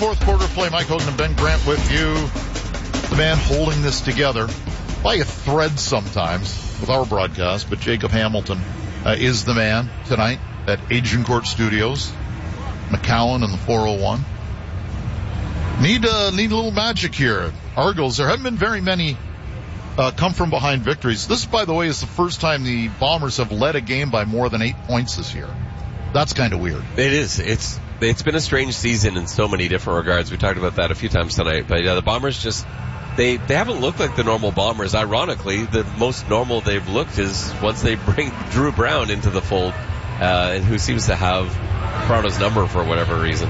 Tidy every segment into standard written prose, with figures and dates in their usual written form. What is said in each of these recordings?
fourth quarter play. Mike Hogan and Ben Grant with you. The man holding this together by a thread sometimes with our broadcast, but Jacob Hamilton is the man tonight at Agincourt Studios, McCowan and the 401. Need a little magic here. Argos, there haven't been very many come from behind victories. This, by the way, is the first time the Bombers have led a game by more than 8 points this year. That's kind of weird. It is. It's been a strange season in so many different regards. We talked about that a few times tonight. But yeah, the Bombers just, they haven't looked like the normal Bombers. Ironically, the most normal they've looked is once they bring Drew Brown into the fold, and who seems to have Toronto's number for whatever reason.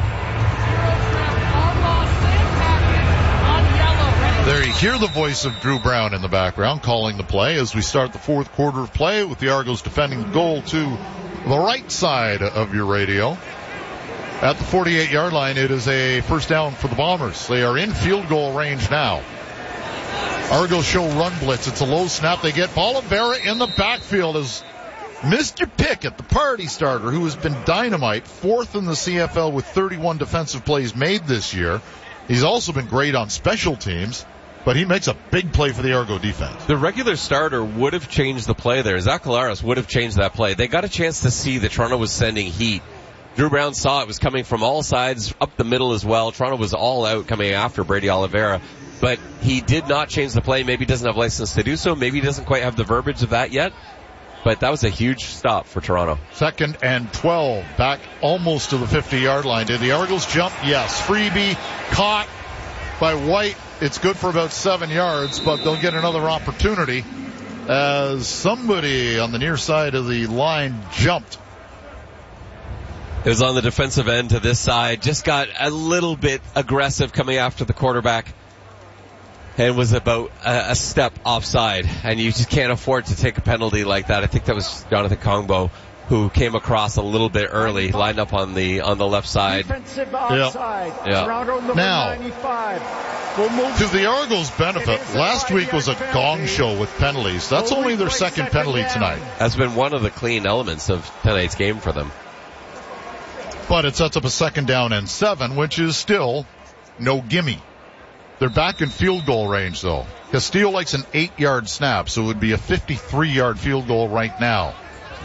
There you hear the voice of Drew Brown in the background calling the play as we start the fourth quarter of play with the Argos defending the goal to the right side of your radio. At the 48-yard line, it is a first down for the Bombers. They are in field goal range now. Argos show run blitz. It's a low snap. They get Oliveira in the backfield as Mr. Pickett, the party starter, who has been dynamite, fourth in the CFL with 31 defensive plays made this year. He's also been great on special teams, but he makes a big play for the Argo defense. The regular starter would have changed the play there. Zach Collaros would have changed that play. They got a chance to see that Toronto was sending heat. Drew Brown saw it was coming from all sides, up the middle as well. Toronto was all out coming after Brady Oliveira, but he did not change the play. Maybe he doesn't have license to do so. Maybe he doesn't quite have the verbiage of that yet. But that was a huge stop for Toronto. 2nd and 12, back almost to the 50-yard line. Did the Argos jump? Yes. Freebie caught by White. It's good for about 7 yards, but they'll get another opportunity as somebody on the near side of the line jumped. It was on the defensive end to this side. Just got a little bit aggressive coming after the quarterback. And was about a step offside, and you just can't afford to take a penalty like that. I think that was Jonathan Kongbo who came across a little bit early, lined up on the left side. Defensive offside. Yeah. Toronto number Now, 95. We'll move to the Argos' benefit, last week was a gong show with penalties. That's only their second penalty tonight. That's been one of the clean elements of tonight's game for them. But it sets up a 2nd down and 7, which is still no gimme. They're back in field goal range, though. Castillo likes an 8-yard snap, so it would be a 53-yard field goal right now.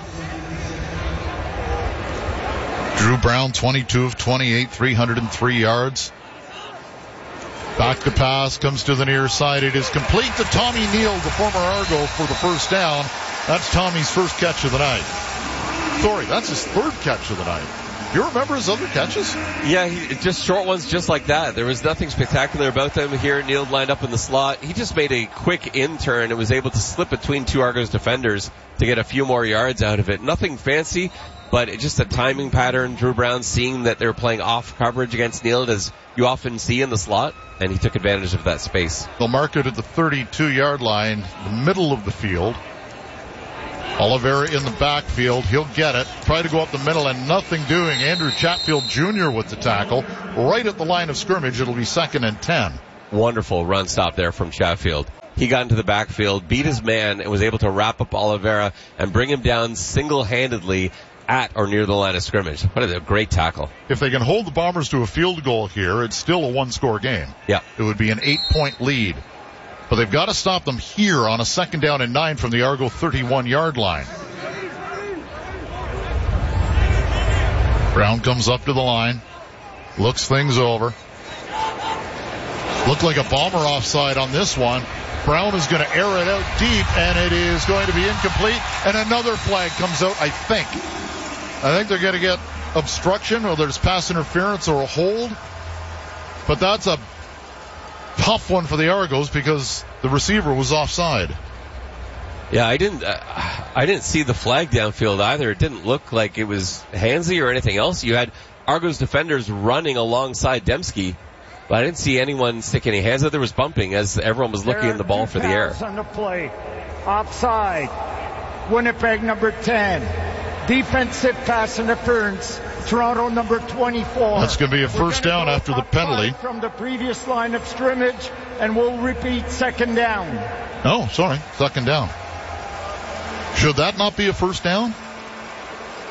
Drew Brown, 22 of 28, 303 yards. Back to pass, comes to the near side. It is complete to Tommy Neal, the former Argo, for the first down. That's Tommy's first catch of the night. Sorry, that's his 3rd catch of the night. You remember his other catches? Yeah, just short ones just like that. There was nothing spectacular about them here. Neal lined up in the slot. He just made a quick in-turn and was able to slip between two Argos defenders to get a few more yards out of it. Nothing fancy, but just a timing pattern. Drew Brown seeing that they were playing off coverage against Neal, as you often see in the slot, and he took advantage of that space. They'll mark it at the 32-yard line, the middle of the field. Oliveira in the backfield. He'll get it. Try to go up the middle and nothing doing. Andrew Chatfield Jr. with the tackle. Right at the line of scrimmage. It'll be 2nd and 10. Wonderful run stop there from Chatfield. He got into the backfield, beat his man, and was able to wrap up Oliveira and bring him down single-handedly at or near the line of scrimmage. What a great tackle. If they can hold the Bombers to a field goal here, it's still a 1-score game. Yeah. It would be an 8-point lead. But they've got to stop them here on a 2nd down and 9 from the Argo 31-yard line. Brown comes up to the line, looks things over. Looked like a Bomber offside on this one. Brown is going to air it out deep, and it is going to be incomplete, and another flag comes out, I think. I think they're going to get obstruction, or there's pass interference or a hold. But that's a tough one for the Argos because the receiver was offside. Yeah, I didn't see the flag downfield either. It didn't look like it was handsy or anything else. You had Argos defenders running alongside Dembski, but I didn't see anyone stick any hands out. There was bumping as everyone was looking at the ball for the air. On the play. Offside. Winnipeg number 10. Defensive pass interference. Toronto number 24. That's going to be a first down after the penalty. From the previous line of scrimmage, and we'll repeat 2nd down. Oh, sorry. 2nd down. Should that not be a first down?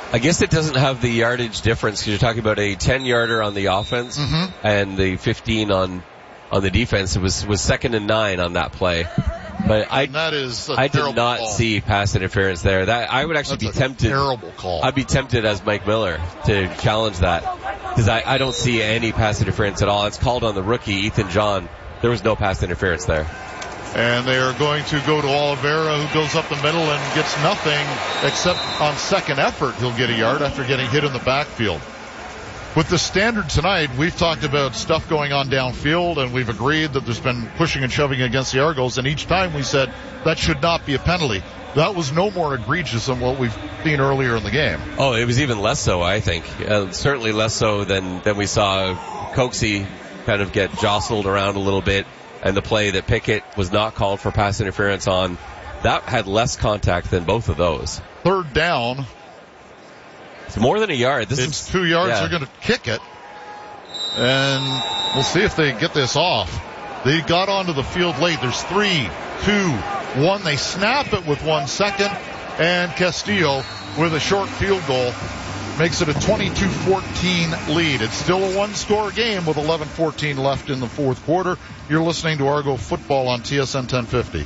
I guess it doesn't have the yardage difference because you're talking about a 10-yarder on the offense and the 15 on the defense. It was 2nd and 9 on that play. But I did not see pass interference there. That I would actually be tempted. Terrible call. I'd be tempted as Mike Miller to challenge that because I don't see any pass interference at all. It's called on the rookie Ethan John. There was no pass interference there. And they are going to go to Oliveira, who goes up the middle and gets nothing except on second effort. He'll get a yard after getting hit in the backfield. With the standard tonight, we've talked about stuff going on downfield, and we've agreed that there's been pushing and shoving against the Argos, and each time we said that should not be a penalty. That was no more egregious than what we've seen earlier in the game. Oh, it was even less so, I think. Certainly less so than we saw Coxie kind of get jostled around a little bit, and the play that Pickett was not called for pass interference on, that had less contact than both of those. Third down. It's more than a yard. It's 2 yards. Yeah. They're going to kick it. And we'll see if they get this off. They got onto the field late. There's 3, 2, 1. They snap it with 1 second. And Castillo, with a short field goal, makes it a 22-14 lead. It's still a one-score game with 11:14 left in the fourth quarter. You're listening to Argo Football on TSN 1050.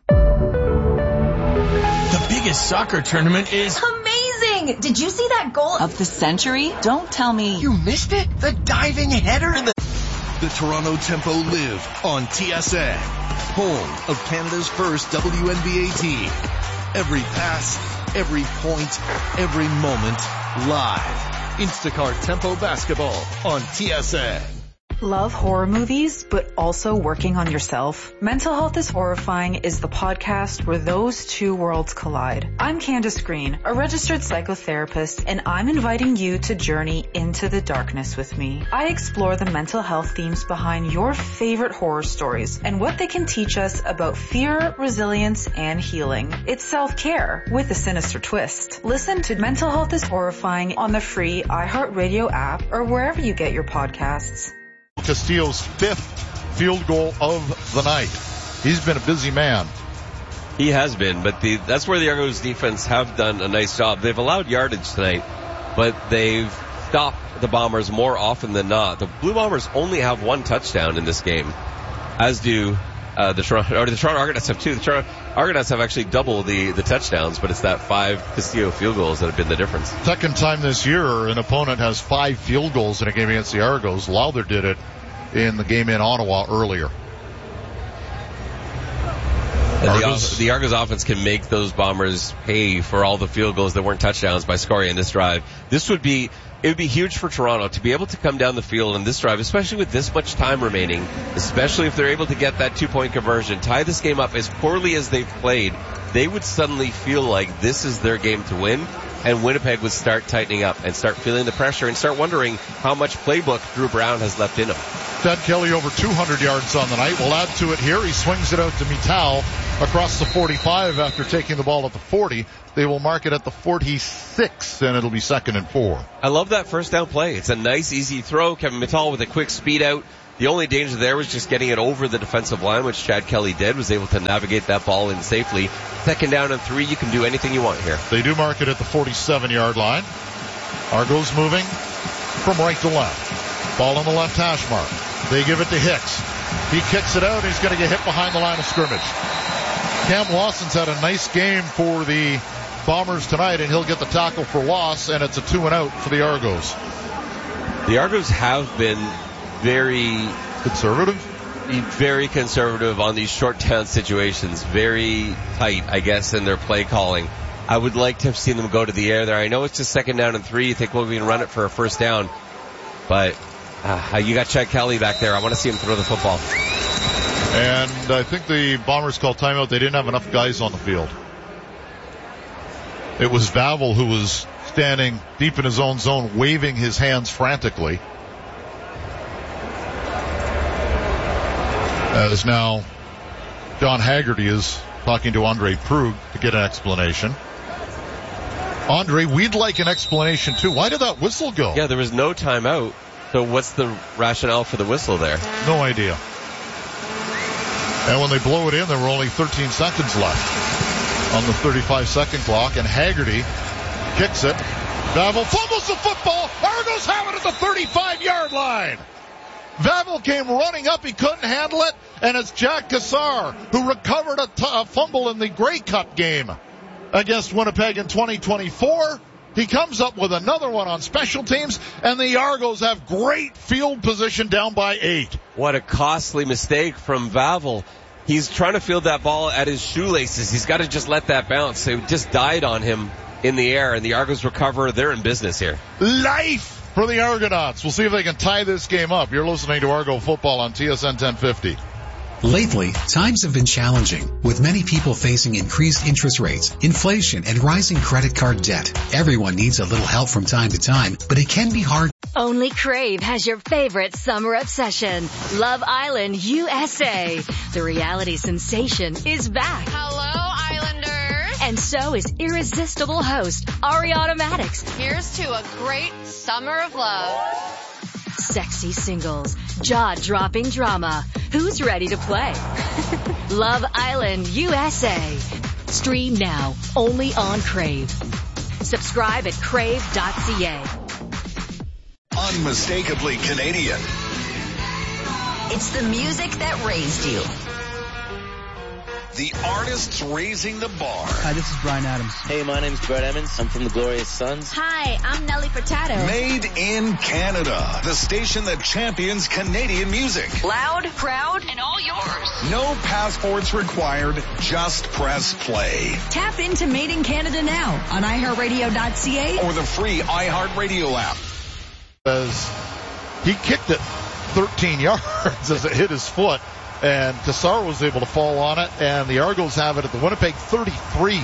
The biggest soccer tournament is amazing! Did you see that goal of the century? Don't tell me. You missed it? The diving header? The Toronto Tempo live on TSN, home of Canada's first WNBA team. Every pass, every point, every moment, live. Instacart Tempo Basketball on TSN. Love horror movies, but also working on yourself? Mental Health is Horrifying is the podcast where those two worlds collide. I'm Candace Green, a registered psychotherapist, and I'm inviting you to journey into the darkness with me. I explore the mental health themes behind your favorite horror stories and what they can teach us about fear, resilience, and healing. It's self-care with a sinister twist. Listen to Mental Health is Horrifying on the free iHeartRadio app or wherever you get your podcasts. Castillo's 5th field goal of the night. He's been a busy man. He has been, but that's where the Argos defense have done a nice job. They've allowed yardage tonight, but they've stopped the Bombers more often than not. The Blue Bombers only have 1 touchdown in this game, as do the Toronto Argonauts have 2. The Toronto Argonauts have actually double the touchdowns, but it's that 5 Castillo field goals that have been the difference. Second time this year an opponent has 5 field goals in a game against the Argos. Lowther did it in the game in Ottawa earlier. The Argos offense can make those Bombers pay for all the field goals that weren't touchdowns by scoring in this drive. It would be huge for Toronto to be able to come down the field in this drive, especially with this much time remaining, especially if they're able to get that 2-point conversion, tie this game up as poorly as they've played. They would suddenly feel like this is their game to win, and Winnipeg would start tightening up and start feeling the pressure and start wondering how much playbook Drew Brown has left in him. Ted Kelly over 200 yards on the night. We'll add to it here. He swings it out to Mittal across the 45 after taking the ball at the 40. They will mark it at the 46, and it'll be 2nd and 4. I love that first down play. It's a nice, easy throw. Kevin Mittal with a quick speed out. The only danger there was just getting it over the defensive line, which Chad Kelly did, was able to navigate that ball in safely. 2nd down and 3, you can do anything you want here. They do mark it at the 47-yard line. Argos moving from right to left. Ball on the left hash mark. They give it to Hicks. He kicks it out. He's going to get hit behind the line of scrimmage. Cam Lawson's had a nice game for the Bombers tonight, and he'll get the tackle for loss, and it's a 2-and-out for the Argos. The Argos have been very conservative on these short down situations. Very tight, I guess, in their play calling. I would like to have seen them go to the air there. I know it's just 2nd down and 3. You think, well, we can run it for a first down. But you got Chad Kelly back there. I want to see him throw the football. And I think the Bombers called timeout. They didn't have enough guys on the field. It was Vavel who was standing deep in his own zone, waving his hands frantically. As now John Haggerty is talking to Andre Prug to get an explanation. Andre, we'd like an explanation too. Why did that whistle go? Yeah, there was no timeout. So what's the rationale for the whistle there? No idea. And when they blow it in, there were only 13 seconds left on the 35-second clock, and Haggerty kicks it Vavel fumbles the football. Argos have it at the 35-yard line. Vavel came running up. He couldn't handle it. And it's Jack Cassar, who recovered a fumble in the Grey Cup game against Winnipeg in 2024. He comes up with another one on special teams, and the Argos have great field position down by 8. What a costly mistake from Vavel. He's trying to field that ball at his shoelaces. He's got to just let that bounce. It just died on him in the air, and the Argos recover. They're in business here. Life for the Argonauts. We'll see if they can tie this game up. You're listening to Argo Football on TSN 1050. Lately, times have been challenging, with many people facing increased interest rates, inflation, and rising credit card debt. Everyone needs a little help from time to time, but it can be hard. Only Crave has your favorite summer obsession, Love Island USA. The reality sensation is back. Hello, Islanders. And so is irresistible host Ariana Maddox. Here's to a great summer of love. Sexy singles, jaw-dropping drama. Who's ready to play? Love Island USA. Stream now, only on Crave. Subscribe at crave.ca. Unmistakably Canadian. It's the music that raised you. The artists raising the bar. Hi, this is Bryan Adams. Hey, my name's Brett Emmons. I'm from the Glorious Sons. Hi, I'm Nelly Furtado. Made in Canada. The station that champions Canadian music. Loud, proud, and all yours. No passports required. Just press play. Tap into Made in Canada now on iHeartRadio.ca or the free iHeartRadio app. As he kicked it 13 yards as it hit his foot, and Cassar was able to fall on it, and the Argos have it at the Winnipeg 33.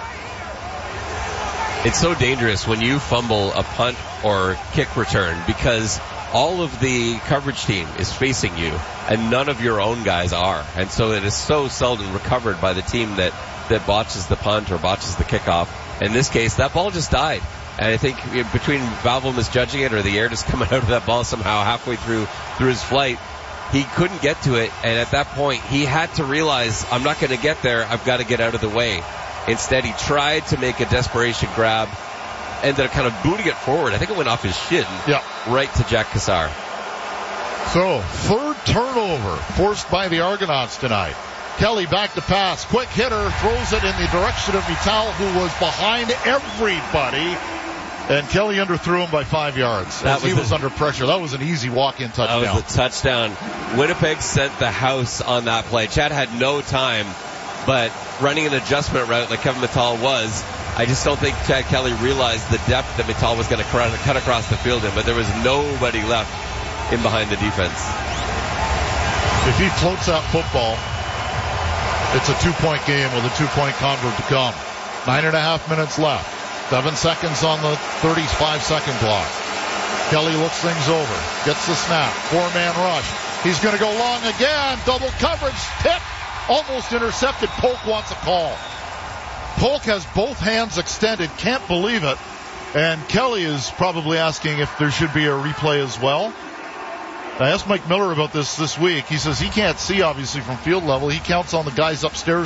It's so dangerous when you fumble a punt or kick return, because all of the coverage team is facing you, and none of your own guys are. And so it is so seldom recovered by the team that botches the punt or botches the kickoff. In this case, that ball just died. And I think between Vavel misjudging it or the air just coming out of that ball somehow halfway through his flight, he couldn't get to it. And at that point, he had to realize, I'm not going to get there. I've got to get out of the way. Instead, he tried to make a desperation grab, ended up kind of booting it forward. I think it went off his shin, right to Jack Cassar. So, third turnover forced by the Argonauts tonight. Kelly back to pass. Quick hitter, throws it in the direction of Vital, who was behind everybody. And Kelly underthrew him by 5 yards. He was under pressure. That was an easy walk-in touchdown. That was a touchdown. Winnipeg sent the house on that play. Chad had no time, but running an adjustment route like Kevin Vital was, I just don't think Chad Kelly realized the depth that Vital was going to cut across the field in, but there was nobody left in behind the defense. If he floats that football, it's a 2-point game with a 2-point convert to come. 9.5 minutes left. 7 seconds on the 35-second clock. Kelly looks things over. Gets the snap. 4-man rush. He's going to go long again. Double coverage. Tip. Almost intercepted. Polk wants a call. Polk has both hands extended. Can't believe it. And Kelly is probably asking if there should be a replay as well. I asked Mike Miller about this week. He says he can't see, obviously, from field level. He counts on the guys upstairs